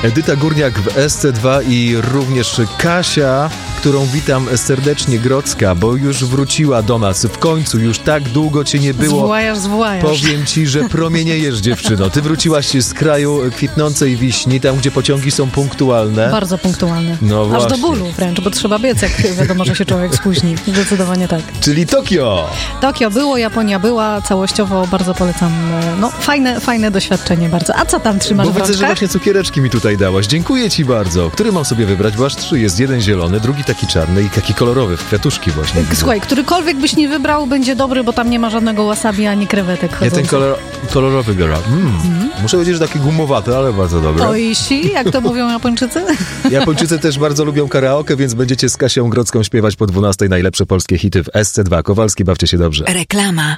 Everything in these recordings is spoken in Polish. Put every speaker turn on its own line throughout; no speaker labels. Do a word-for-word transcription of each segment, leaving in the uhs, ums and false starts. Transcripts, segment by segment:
Edyta Górniak w S C dwa i również Kasia, którą witam serdecznie, Grodzka, bo już wróciła do nas. W końcu, już tak długo cię nie było.
Zwołajasz, zwołajasz.
Powiem ci, że promieniejesz, dziewczyno. Ty wróciłaś z kraju kwitnącej wiśni, tam gdzie pociągi są punktualne.
Bardzo punktualne.
No
Aż
właśnie.
do bólu wręcz, bo trzeba biec, jak wiadomo, że się człowiek spóźni. Zdecydowanie tak.
Czyli Tokio.
Tokio było, Japonia była, całościowo bardzo polecam. No, fajne, fajne doświadczenie bardzo. A co tam trzymasz
Bo
w
widzę, że
rączkach?
właśnie cukiereczki mi tutaj dałaś. Dziękuję ci bardzo. Który mam sobie wybrać? Bo aż trzy. Jest jeden zielony, drugi taki czarny i taki kolorowy, w kwiatuszki właśnie.
Słuchaj, którykolwiek byś nie wybrał, będzie dobry, bo tam nie ma żadnego wasabi ani krewetek
Ja
chodzących.
ten kolor, kolorowy biorę. Mm. Mm. Muszę powiedzieć, że taki gumowaty, ale bardzo dobry.
Oishi, jak to mówią Japończycy?
Japończycy też bardzo lubią karaoke, więc będziecie z Kasią Grodzką śpiewać po dwunastej najlepsze polskie hity w S C dwa. Kowalski, bawcie się dobrze.
Reklama.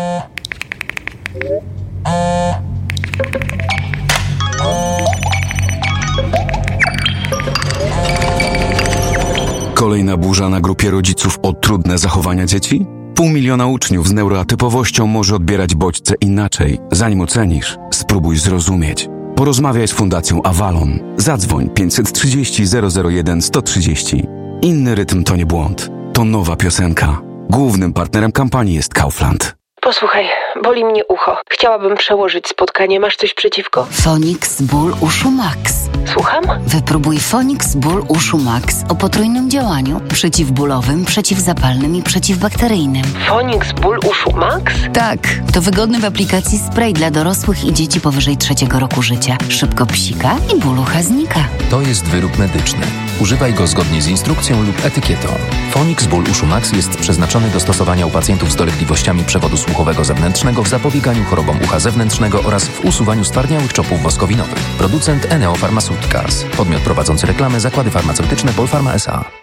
Kolejna burza na grupie rodziców o trudne zachowania dzieci? Pół miliona uczniów z neuroatypowością może odbierać bodźce inaczej. Zanim ocenisz, spróbuj zrozumieć. Porozmawiaj z Fundacją Avalon. Zadzwoń pięćset trzydzieści zero zero jeden sto trzydzieści. Inny rytm to nie błąd. To nowa piosenka. Głównym partnerem kampanii jest Kaufland.
Posłuchaj, boli mnie ucho. Chciałabym przełożyć spotkanie. Masz coś przeciwko?
Fonix Ból Uszu Max.
Słucham?
Wypróbuj Fonix Ból Uszu Max o potrójnym działaniu. Przeciwbólowym, przeciwzapalnym i przeciwbakteryjnym.
Fonix Ból Uszu Max?
Tak, to wygodny w aplikacji spray dla dorosłych i dzieci powyżej trzeciego roku życia. Szybko psika i ból ucha znika.
To jest wyrób medyczny. Używaj go zgodnie z instrukcją lub etykietą. Fonix Ból Uszu Max jest przeznaczony do stosowania u pacjentów z dolegliwościami przewodu słuchowego zewnętrznego w zapobieganiu chorobom ucha zewnętrznego oraz w usuwaniu stwardniałych czopów woskowinowych. Producent Eneo Pharmaceuticals. Podmiot prowadzący reklamę Zakłady Farmaceutyczne Polpharma S A.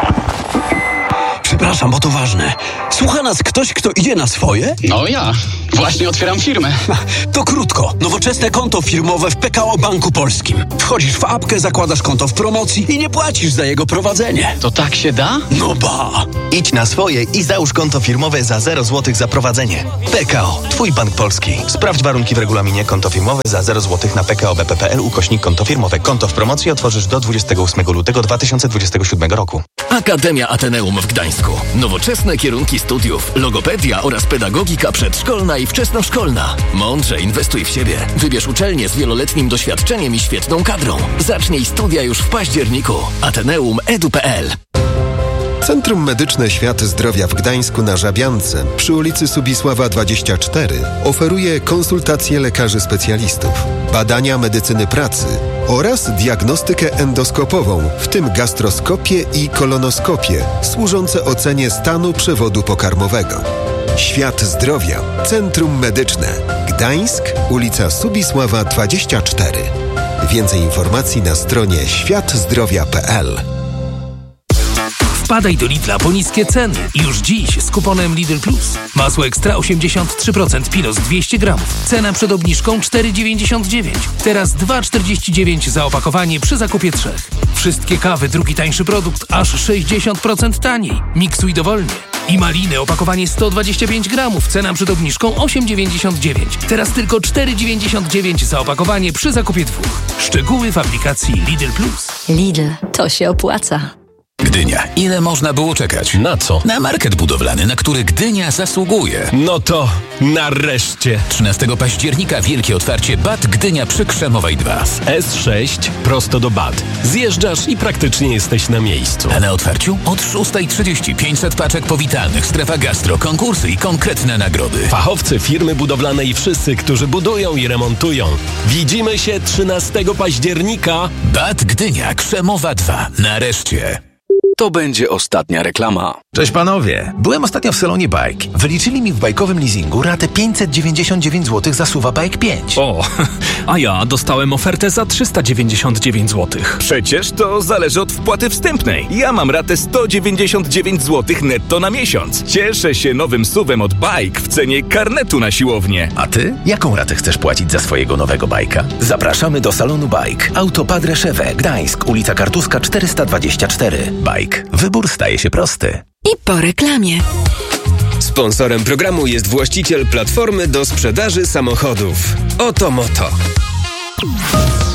Przepraszam, bo to ważne. Słucha nas ktoś, kto idzie na swoje?
No ja. Właśnie otwieram firmę.
To krótko. Nowoczesne konto firmowe w P K O Banku Polskim. Wchodzisz w apkę, zakładasz konto w promocji i nie płacisz za jego prowadzenie.
To tak się da?
No ba!
Idź na swoje i załóż konto firmowe za zero złotych za prowadzenie. P K O. Twój bank polski. Sprawdź warunki w regulaminie. Konto firmowe za zero złotych na pkobp.pl ukośnik konto firmowe. Konto w promocji otworzysz do dwudziestego ósmego lutego dwa tysiące dwudziestego siódmego roku.
Akademia Ateneum w Gdańsku. Nowoczesne kierunki studiów, logopedia oraz pedagogika przedszkolna i wczesnoszkolna. Mądrze inwestuj w siebie. Wybierz uczelnię z wieloletnim doświadczeniem i świetną kadrą. Zacznij studia już w październiku. ateneum kropka edu kropka pe el.
Centrum Medyczne Świat Zdrowia w Gdańsku na Żabiance przy ulicy Subisława dwadzieścia cztery oferuje konsultacje lekarzy specjalistów, badania medycyny pracy oraz diagnostykę endoskopową, w tym gastroskopię i kolonoskopię, służące ocenie stanu przewodu pokarmowego. Świat Zdrowia. Centrum Medyczne. Gdańsk, ulica Subisława dwadzieścia cztery. Więcej informacji na stronie świat zdrowia kropka pe el.
Wpadaj do Lidla po niskie ceny. Już dziś z kuponem Lidl Plus. Masło ekstra osiemdziesiąt trzy procent Pilos dwieście gramów. Cena przed obniżką cztery dziewięćdziesiąt dziewięć. Teraz dwa czterdzieści dziewięć za opakowanie przy zakupie trzech. Wszystkie kawy, drugi tańszy produkt, aż sześćdziesiąt procent taniej. Miksuj dowolnie. I maliny, opakowanie sto dwadzieścia pięć gramów. Cena przed obniżką osiem dziewięćdziesiąt dziewięć. Teraz tylko cztery dziewięćdziesiąt dziewięć za opakowanie przy zakupie dwóch. Szczegóły w aplikacji Lidl Plus.
Lidl, to się opłaca.
Gdynia. Ile można było czekać?
Na co?
Na market budowlany, na który Gdynia zasługuje.
No to nareszcie.
trzynastego października wielkie otwarcie B A T Gdynia przy Krzemowej dwa.
S sześć prosto do B A T. Zjeżdżasz i praktycznie jesteś na miejscu.
A na otwarciu od szóstej trzydzieści pięćset paczek powitalnych, strefa gastro, konkursy i konkretne nagrody.
Fachowcy, firmy budowlane i wszyscy, którzy budują i remontują. Widzimy się trzynastego października.
B A T Gdynia Krzemowa dwa. Nareszcie.
To będzie ostatnia reklama.
Cześć panowie, byłem ostatnio w salonie Bike. Wyliczyli mi w bajkowym leasingu ratę pięćset dziewięćdziesiąt dziewięć złotych za Suwa Bike pięć.
O, a ja dostałem ofertę za trzysta dziewięćdziesiąt dziewięć złotych.
Przecież to zależy od wpłaty wstępnej. Ja mam ratę sto dziewięćdziesiąt dziewięć złotych netto na miesiąc. Cieszę się nowym suwem od Bike w cenie karnetu na siłownię.
A ty? Jaką ratę chcesz płacić za swojego nowego bajka? Zapraszamy do salonu Bike. Auto Padre Szewę, Gdańsk, ulica Kartuska czterysta dwadzieścia cztery. Bike. Wybór staje się prosty.
I po reklamie.
Sponsorem programu jest właściciel platformy do sprzedaży samochodów Oto Moto.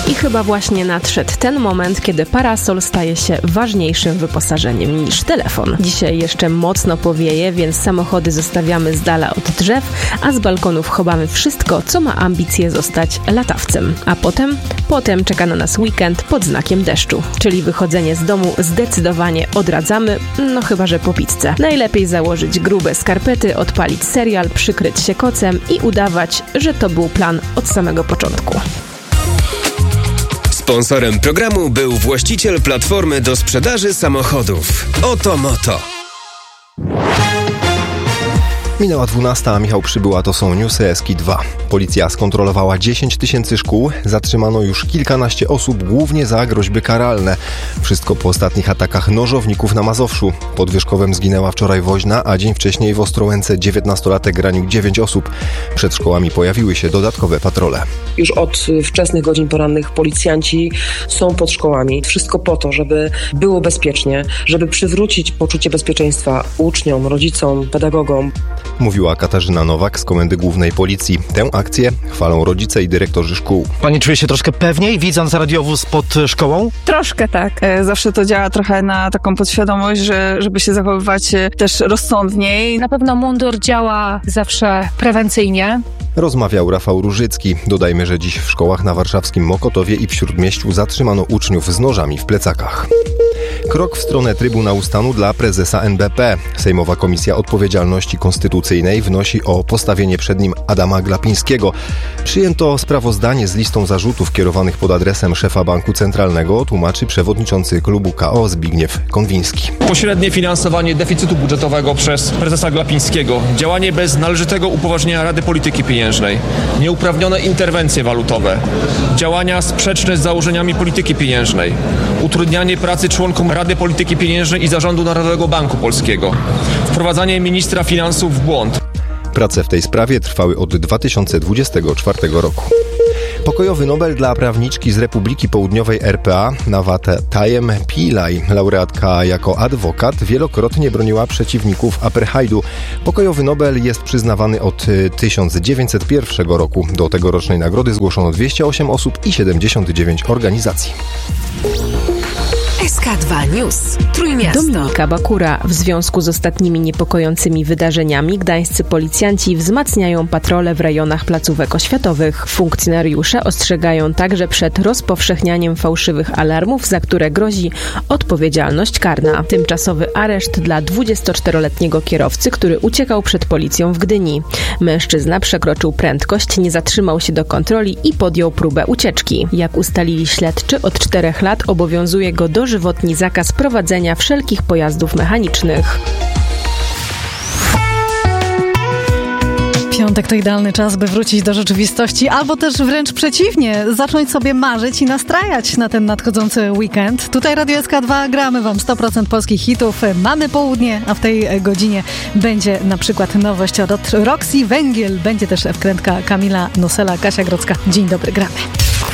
I chyba właśnie nadszedł ten moment, kiedy parasol staje się ważniejszym wyposażeniem niż telefon. Dzisiaj jeszcze mocno powieje, więc samochody zostawiamy z dala od drzew, a z balkonów chowamy wszystko, co ma ambicje zostać latawcem. A potem? Potem czeka na nas weekend pod znakiem deszczu, czyli wychodzenie z domu zdecydowanie odradzamy, no chyba że po pizzę. Najlepiej założyć grube skarpety, odpalić serial, przykryć się kocem i udawać, że to był plan od samego początku.
Sponsorem programu był właściciel platformy do sprzedaży samochodów Oto Moto.
Minęła dwunasta, a Michał Przybyła, to są newsy S K I dwa. Policja skontrolowała dziesięć tysięcy szkół, zatrzymano już kilkanaście osób, głównie za groźby karalne. Wszystko po ostatnich atakach nożowników na Mazowszu. Pod Wierzchowem zginęła wczoraj woźna, a dzień wcześniej w Ostrołęce dziewiętnastolatek ranił dziewięć osób. Przed szkołami pojawiły się dodatkowe patrole.
Już od wczesnych godzin porannych policjanci są pod szkołami. Wszystko po to, żeby było bezpiecznie, żeby przywrócić poczucie bezpieczeństwa uczniom, rodzicom, pedagogom.
Mówiła Katarzyna Nowak z Komendy Głównej Policji. Tę akcję chwalą rodzice i dyrektorzy szkół.
Pani czuje się troszkę pewniej, widząc radiowóz pod szkołą?
Troszkę tak. Zawsze to działa trochę na taką podświadomość, że, żeby się zachowywać też rozsądniej.
Na pewno mundur działa zawsze prewencyjnie.
Rozmawiał Rafał Różycki. Dodajmy, że dziś w szkołach na warszawskim Mokotowie i w Śródmieściu zatrzymano uczniów z nożami w plecakach. Krok w stronę Trybunału Stanu dla prezesa N B P. Sejmowa Komisja Odpowiedzialności Konstytucyjnej wnosi o postawienie przed nim Adama Glapińskiego. Przyjęto sprawozdanie z listą zarzutów kierowanych pod adresem szefa Banku Centralnego, tłumaczy przewodniczący klubu K O Zbigniew Konwiński.
Pośrednie finansowanie deficytu budżetowego przez prezesa Glapińskiego, działanie bez należytego upoważnienia Rady Polityki Pieniężnej, nieuprawnione interwencje walutowe, działania sprzeczne z założeniami polityki pieniężnej, utrudnianie pracy członkom Rady Polityki Pieniężnej i Zarządu Narodowego Banku Polskiego, wprowadzanie ministra finansów w błąd.
Prace w tej sprawie trwały od dwa tysiące dwudziestego czwartego roku. Pokojowy Nobel dla prawniczki z Republiki Południowej R P A, Nawat Tajem Pillay. Laureatka jako adwokat wielokrotnie broniła przeciwników apartheidu. Pokojowy Nobel jest przyznawany od tysiąc dziewięćset pierwszego roku. Do tegorocznej nagrody zgłoszono dwieście osiem osób i siedemdziesiąt dziewięć organizacji.
S K dwa News. Trójmiasto.
Dominika Bakura. W związku z ostatnimi niepokojącymi wydarzeniami gdańscy policjanci wzmacniają patrole w rejonach placówek oświatowych. Funkcjonariusze ostrzegają także przed rozpowszechnianiem fałszywych alarmów, za które grozi odpowiedzialność karna. Tymczasowy areszt dla dwudziestoczteroletniego kierowcy, który uciekał przed policją w Gdyni. Mężczyzna przekroczył prędkość, nie zatrzymał się do kontroli i podjął próbę ucieczki. Jak ustalili śledczy, od czterech lat obowiązuje go dożywotni zakaz prowadzenia wszelkich pojazdów mechanicznych.
Piątek to idealny czas, by wrócić do rzeczywistości, albo też wręcz przeciwnie, zacząć sobie marzyć i nastrajać na ten nadchodzący weekend. Tutaj Radio S K dwa, gramy wam sto procent polskich hitów, mamy południe, a w tej godzinie będzie na przykład nowość od Roxy Węgiel, będzie też wkrętka Kamila Nosela, Kasia Grodzka. Dzień dobry, gramy.